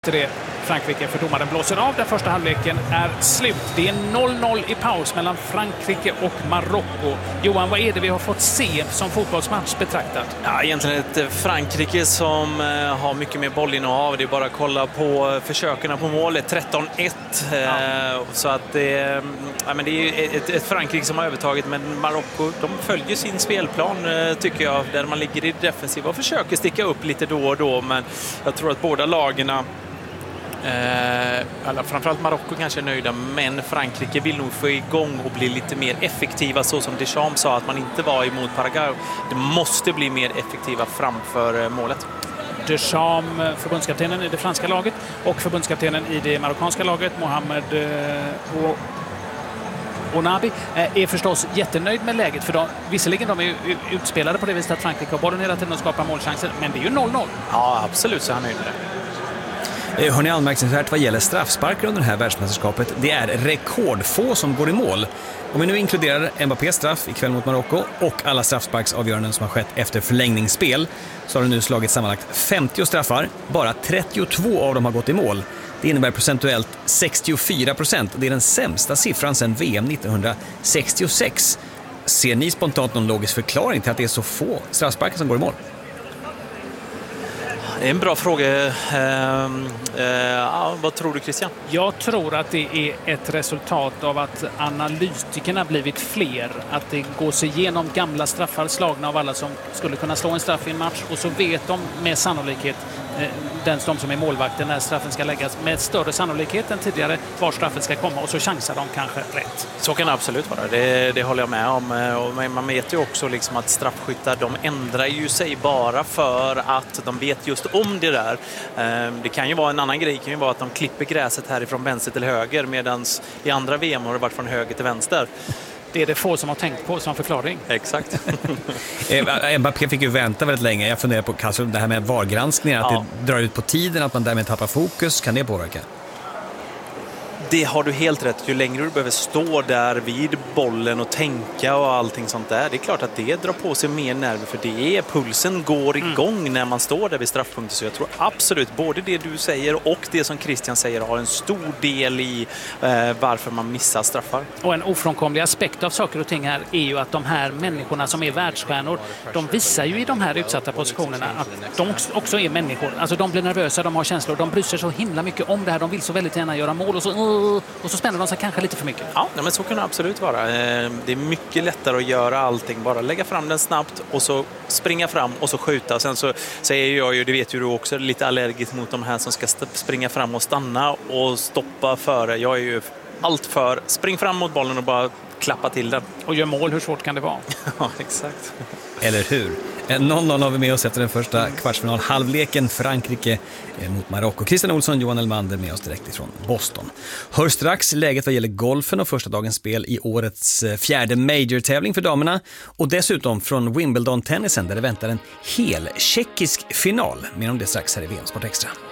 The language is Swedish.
Det Frankrike, för domaren blåser av. Den första halvleken är slut. Det är 0-0 i paus mellan Frankrike och Marocko. Johan, vad är det vi har fått se som fotbollsmatch betraktat? Ja, egentligen ett Frankrike som har mycket mer bollinnehav. Det är bara att kolla på försöken på målet. 13-1. Så att det är ett Frankrike som har övertaget, men Marocko, de följer sin spelplan tycker jag, där man ligger i defensiva och försöker sticka upp lite då och då, men jag tror att båda lagarna, framförallt Marocko kanske är nöjda, men Frankrike vill nog få igång och bli lite mer effektiva, så som Deschamps sa att man inte var emot Paraguay. Det måste bli mer effektiva framför målet. Deschamps, förbundskaptenen i det franska laget, och förbundskaptenen i det marockanska laget, Mohamed Onabi, är förstås jättenöjd med läget, för visserligen de är utspelade på det viset att Frankrike har bollen hela tiden och skapar målchanser, men det är ju 0-0. Ja, absolut, så han är nöjd med det. Hörrni, anmärkningsvärt vad gäller straffsparkar under det här världsmästerskapet. Det är rekordfå som går i mål. Om vi nu inkluderar Mbappés straff ikväll mot Marocko och alla straffsparksavgöranden som har skett efter förlängningsspel, så har det nu slagit sammanlagt 50 straffar. Bara 32 av dem har gått i mål. Det innebär procentuellt 64%. Det är den sämsta siffran sedan VM 1966. Ser ni spontant någon logisk förklaring till att det är så få straffsparkar som går i mål? Det är en bra fråga. Vad tror du, Christian? Jag tror att det är ett resultat av att analytikerna blivit fler. Att det går sig igenom gamla straffar slagna av alla som skulle kunna slå en straff i en match. Och så vet de med sannolikhet, de som är målvakten, när straffen ska läggas, med större sannolikhet än tidigare var straffen ska komma, och så chansar de kanske rätt. Så kan det absolut vara. Det håller jag med om. Och man vet ju också liksom att straffskyttar, de ändrar ju sig bara för att de vet just om det där. Det kan ju vara en annan grej, det kan ju vara att de klipper gräset härifrån vänster till höger, medan i andra VM har det varit från höger till vänster. Det är det få som har tänkt på som förklaring. Exakt. Mbappé fick ju vänta väldigt länge. Jag funderar på kanske det här med VAR-granskningar, att det drar ut på tiden, att man därmed tappar fokus. Kan det påverka? Det har du helt rätt. Ju längre du behöver stå där vid bollen och tänka och allting sånt där, det är klart att det drar på sig mer nerver, för det är pulsen går igång när man står där vid straffpunkten. Så jag tror absolut både det du säger och det som Christian säger har en stor del i varför man missar straffar. Och en ofrånkomlig aspekt av saker och ting här är ju att de här människorna som är världsstjärnor, de visar ju i de här utsatta positionerna att de också är människor. Alltså de blir nervösa, de har känslor, de bryr sig så himla mycket om det här, de vill så väldigt gärna göra mål, och så spänner de sig kanske lite för mycket. Ja, men så kan det absolut vara. Det är mycket lättare att göra allting, bara lägga fram den snabbt och så springa fram och så skjuta. Sen så säger jag ju, det vet ju du också, lite allergisk mot de här som ska springa fram och stanna och stoppa före. Jag är ju allt för spring fram mot bollen och bara klappa till den. Och gör mål, hur svårt kan det vara? Ja, exakt. Eller hur? 0-0 har vi med oss efter den första kvartsfinal-halvleken, Frankrike mot Marocko. Christian Olsson, Johan Elmander med oss direkt ifrån Boston. Hör strax läget vad gäller golfen och första dagens spel i årets fjärde major-tävling för damerna. Och dessutom från Wimbledon-tennisen där det väntar en hel tjeckisk final. Mer om det strax här i VM Sport Extra.